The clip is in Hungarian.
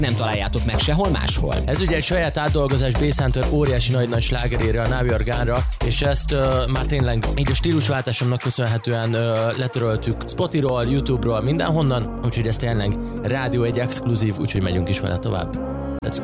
nem találjátok meg sehol máshol. Ez ugye egy saját átdolgozás Bass Hunter óriási nagy slágerére, a Now You're Gone-ra, és ezt már tényleg így a stílusváltásomnak köszönhetően letöröltük Spotify-ról, YouTube-ról, mindenhonnan, úgyhogy ez tényleg Rádió 1 exkluzív, úgyhogy megyünk is vele tovább.